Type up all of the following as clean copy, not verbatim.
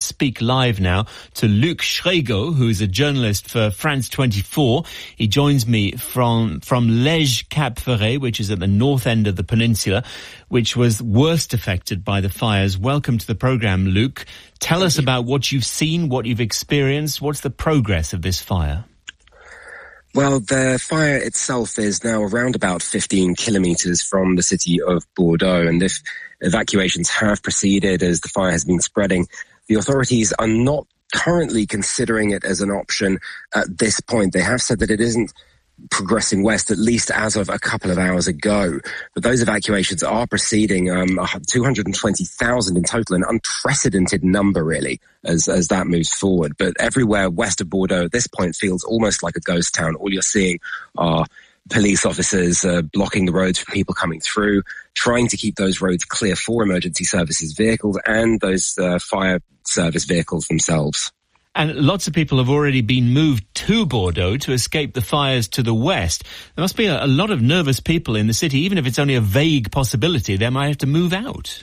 speak live now to Luc Schrego, who's a journalist for France 24. He joins me from Lège Cap Ferret, which is at the north end of the peninsula, which was worst affected by the fires. Welcome to the program, Luc. Tell us about what you've seen, what you've experienced. What's the progress of this fire? Well, the fire itself is now around about 15 kilometers from the city of Bordeaux, and if evacuations have proceeded as the fire has been spreading, the authorities are not currently considering it as an option at this point. They have said that it isn't progressing west, at least as of a couple of hours ago. But those evacuations are proceeding, 220,000 in total, an unprecedented number really, as that moves forward. But everywhere west of Bordeaux at this point feels almost like a ghost town. All you're seeing are police officers blocking the roads for people coming through, trying to keep those roads clear for emergency services vehicles and those fire service vehicles themselves. And lots of people have already been moved to Bordeaux to escape the fires to the west. There must be a lot of nervous people in the city. Even if it's only a vague possibility, they might have to move out.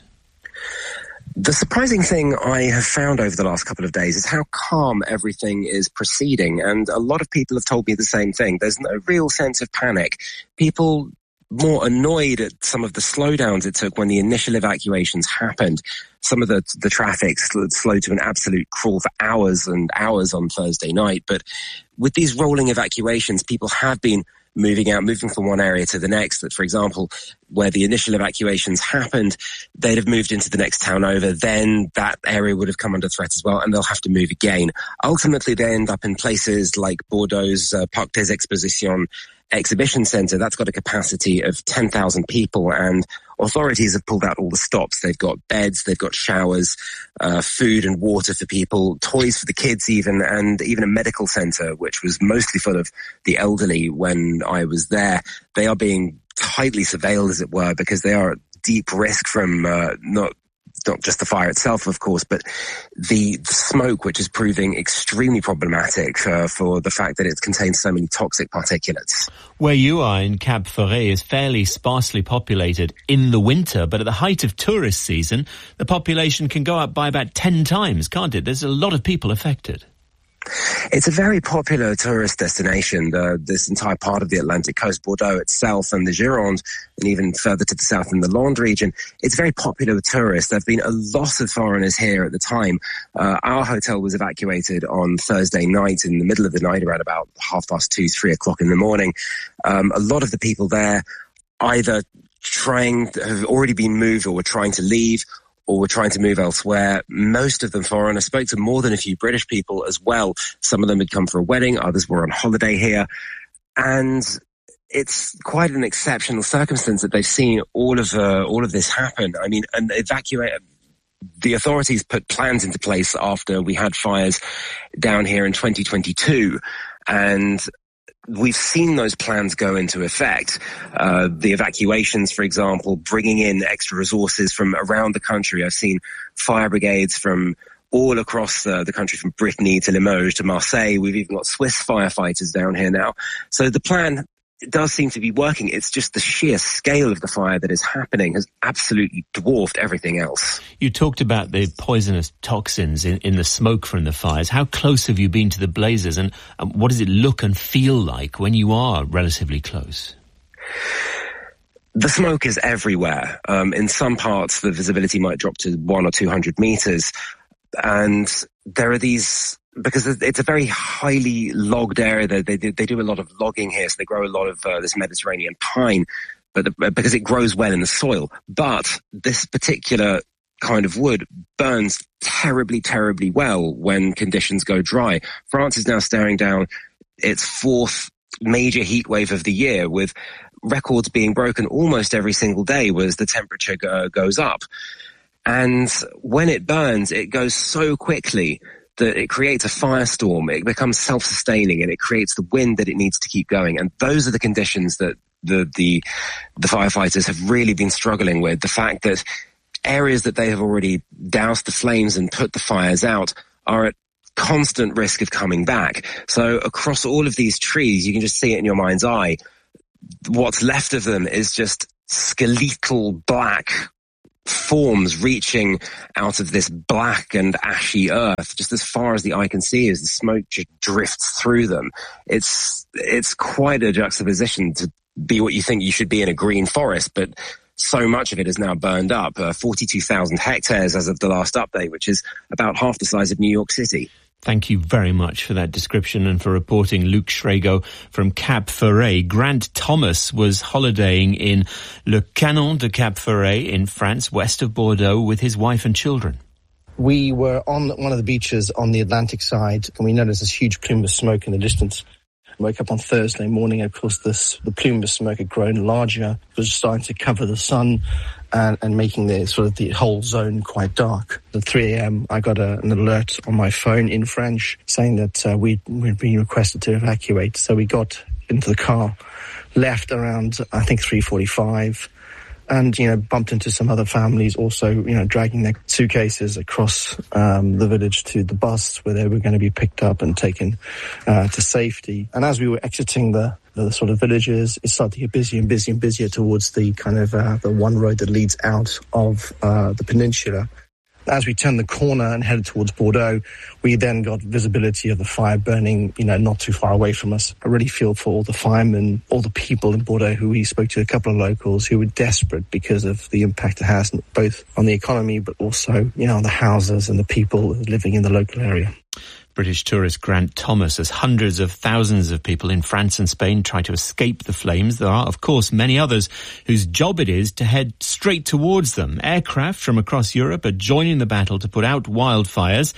The surprising thing I have found over the last couple of days is how calm everything is proceeding. And a lot of people have told me the same thing. There's no real sense of panic. People more annoyed at some of the slowdowns it took when the initial evacuations happened. Some of the traffic slowed to an absolute crawl for hours and hours on Thursday night. But with these rolling evacuations, people have been moving from one area to the next. That, for example, where the initial evacuations happened, they'd have moved into the next town over. Then that area would have come under threat as well, and they'll have to move again. Ultimately, they end up in places like Bordeaux's Parc des Expositions exhibition centre. That's got a capacity of 10,000 people, and authorities have pulled out all the stops. They've got beds, they've got showers, food and water for people, toys for the kids even, and even a medical centre, which was mostly full of the elderly when I was there. They are being tightly surveilled, as it were, because they are at deep risk from not just the fire itself, of course, but the smoke, which is proving extremely problematic for the fact that it contains so many toxic particulates. Where you are in Cap Ferret is fairly sparsely populated in the winter, but at the height of tourist season, the population can go up by about 10 times, can't it? There's a lot of people affected. It's a very popular tourist destination, this entire part of the Atlantic coast, Bordeaux itself and the Gironde, and even further to the south in the Landes region. It's very popular with tourists. There have been a lot of foreigners here at the time. Our hotel was evacuated on Thursday night in the middle of the night, around about 2:30, 3 o'clock in the morning. A lot of the people there either have already been moved or were trying to leave, or were trying to move elsewhere. Most of them foreign. I spoke to more than a few British people as well. Some of them had come for a wedding, others were on holiday here. And it's quite an exceptional circumstance that they've seen all of this happen. I mean, and the authorities put plans into place after we had fires down here in 2022, and we've seen those plans go into effect. The evacuations, for example, bringing in extra resources from around the country. I've seen fire brigades from all across the country, from Brittany to Limoges to Marseille. We've even got Swiss firefighters down here now. So the plan does seem to be working. It's just the sheer scale of the fire that is happening has absolutely dwarfed everything else. You talked about the poisonous toxins in the smoke from the fires. How close have you been to the blazes, and what does it look and feel like when you are relatively close? The smoke is everywhere. In some parts, the visibility might drop to 100 or 200 meters. And there are these, because it's a very highly logged area. They do a lot of logging here, so they grow a lot of this Mediterranean pine, but because it grows well in the soil. But this particular kind of wood burns terribly, terribly well when conditions go dry. France is now staring down its fourth major heat wave of the year, with records being broken almost every single day as the temperature goes up. And when it burns, it goes so quickly that it creates a firestorm. It becomes self-sustaining, and it creates the wind that it needs to keep going. And those are the conditions that the firefighters have really been struggling with. The fact that areas that they have already doused the flames and put the fires out are at constant risk of coming back. So across all of these trees, you can just see it in your mind's eye. What's left of them is just skeletal black forms reaching out of this black and ashy earth just as far as the eye can see as the smoke just drifts through them. It's quite a juxtaposition to be what you think you should be in a green forest, but so much of it is now burned up. 42,000 hectares as of the last update, which is about half the size of New York City. Thank you very much for that description and for reporting, Luc Schrago from Cap Ferret. Grant Thomas was holidaying in Le Canon de Cap Ferret in France, west of Bordeaux, with his wife and children. We were on one of the beaches on the Atlantic side, and we noticed this huge plume of smoke in the distance. I woke up on Thursday morning, of course, the plume of smoke had grown larger. It was starting to cover the sun and making the whole zone quite dark. At 3 a.m., I got an alert on my phone in French saying that we'd been requested to evacuate. So we got into the car, left around, I think, 3:45. And, bumped into some other families also, dragging their suitcases across the village to the bus where they were going to be picked up and taken to safety. And as we were exiting the sort of villages, it started to get busier and busier and busier towards the kind of the one road that leads out of the peninsula. As we turned the corner and headed towards Bordeaux, we then got visibility of the fire burning, not too far away from us. I really feel for all the firemen, all the people in Bordeaux who we spoke to, a couple of locals who were desperate because of the impact it has both on the economy, but also, on the houses and the people living in the local area. British tourist Grant Thomas, as hundreds of thousands of people in France and Spain try to escape the flames, there are, of course, many others whose job it is to head straight towards them. Aircraft from across Europe are joining the battle to put out wildfires.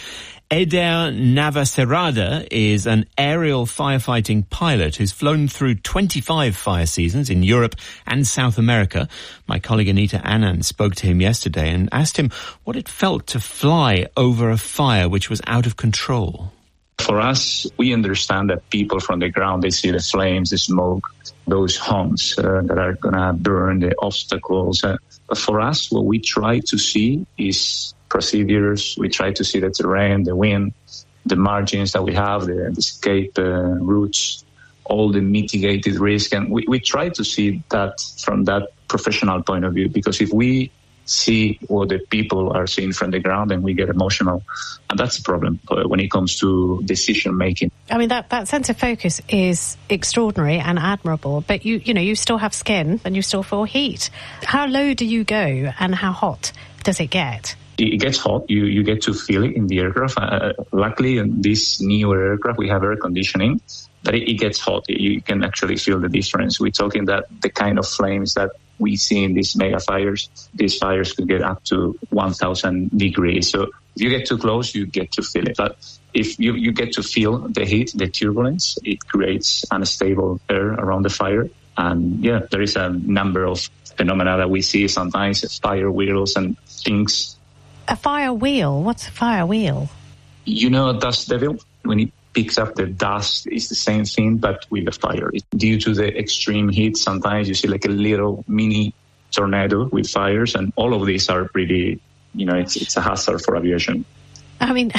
Eder Navacerrada is an aerial firefighting pilot who's flown through 25 fire seasons in Europe and South America. My colleague Anita Anand spoke to him yesterday and asked him what it felt to fly over a fire which was out of control. For us, we understand that people from the ground, they see the flames, the smoke, those homes that are going to burn, the obstacles. But for us, what we try to see is procedures. We try to see the terrain, the wind, the margins that we have, the escape routes, all the mitigated risk. And we try to see that from that professional point of view, because if we see what the people are seeing from the ground, and we get emotional, and that's a problem when it comes to decision making. I mean, that sense of focus is extraordinary and admirable, but you still have skin and you still feel heat. How low do you go and how hot does it get? It gets hot. You get to feel it in the aircraft. Luckily, in this newer aircraft, we have air conditioning, that it gets hot. You can actually feel the difference. We're talking that the kind of flames that we see in these mega fires, these fires could get up to 1,000 degrees. So if you get too close, you get to feel it. But if you get to feel the heat, the turbulence, it creates unstable air around the fire. And there is a number of phenomena that we see sometimes, fire wheels and things. A fire wheel? What's a fire wheel? A dust devil, when it picks up the dust, it's the same thing, but with the fire. Due to the extreme heat, sometimes you see like a little mini tornado with fires, and all of these are pretty, it's a hassle for aviation. I mean,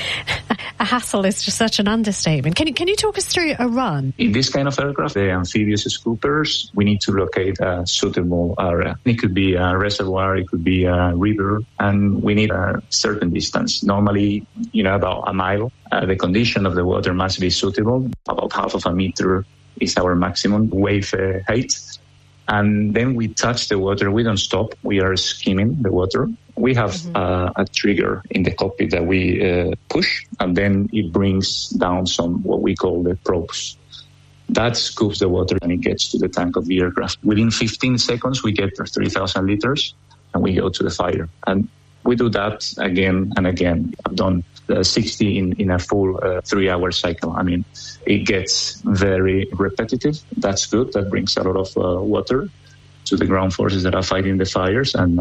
a hassle is just such an understatement. Can you talk us through a run? In this kind of aircraft, the amphibious scoopers, we need to locate a suitable area. It could be a reservoir, it could be a river, and we need a certain distance. Normally, about a mile. The condition of the water must be suitable. About half of a meter is our maximum wave height. And then we touch the water. We don't stop. We are skimming the water. We have a trigger in the cockpit that we push, and then it brings down some what we call the probes. That scoops the water and it gets to the tank of the aircraft. Within 15 seconds, we get 3,000 liters and we go to the fire. And we do that again and again. I've done 60 in a full 3-hour cycle. I mean, it gets very repetitive. That's good. That brings a lot of water to the ground forces that are fighting the fires, and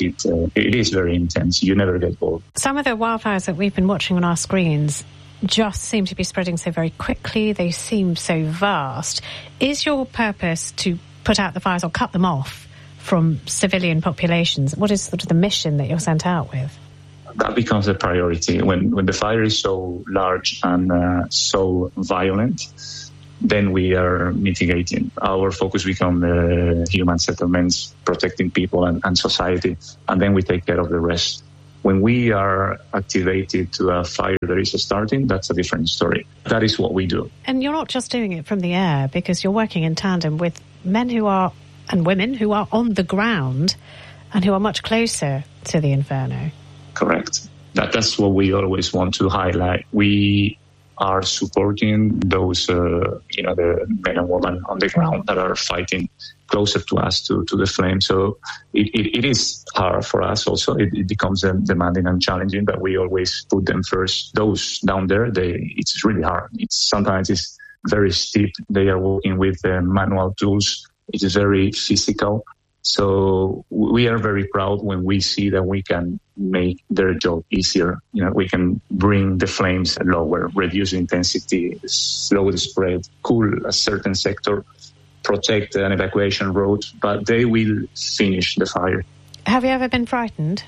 it is very intense. You never get bored. Some of the wildfires that we've been watching on our screens just seem to be spreading so very quickly. They seem so vast. Is your purpose to put out the fires or cut them off from civilian populations? What is sort of the mission that you're sent out with? That becomes a priority. When the fire is so large and so violent, then we are mitigating. Our focus becomes human settlements, protecting people and society, and then we take care of the rest. When we are activated to a fire that is starting, that's a different story. That is what we do. And you're not just doing it from the air, because you're working in tandem with men and women who are on the ground and who are much closer to the inferno. Correct. That's what we always want to highlight. We are supporting those, the men and women on the ground that are fighting closer to us, to the flame. So it is hard for us also. It becomes demanding and challenging, but we always put them first. Those down there, it's really hard. Sometimes it's very steep. They are working with manual tools. It is very physical. So we are very proud when we see that we can make their job easier. We can bring the flames lower, reduce the intensity, slow the spread, cool a certain sector, protect an evacuation road, but they will finish the fire. Have you ever been frightened?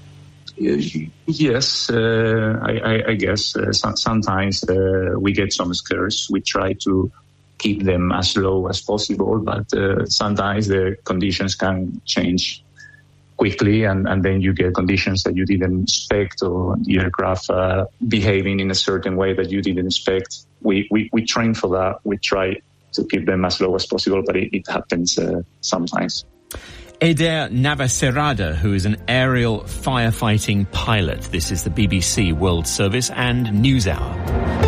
Yes, I guess. Sometimes we get some scares. We try to keep them as low as possible, but sometimes the conditions can change quickly, and then you get conditions that you didn't expect, or the aircraft behaving in a certain way that you didn't expect. We train for that. We try to keep them as low as possible, but it happens sometimes. Eder Navacerrada, who is an aerial firefighting pilot. This is the BBC World Service and NewsHour.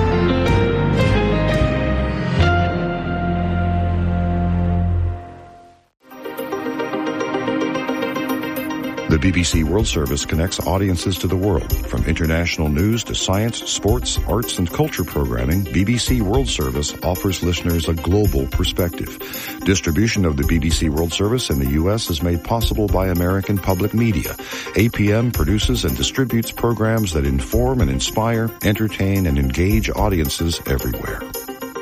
The BBC World Service connects audiences to the world. From international news to science, sports, arts, and culture programming, BBC World Service offers listeners a global perspective. Distribution of the BBC World Service in the U.S. is made possible by American Public Media. APM produces and distributes programs that inform and inspire, entertain, and engage audiences everywhere.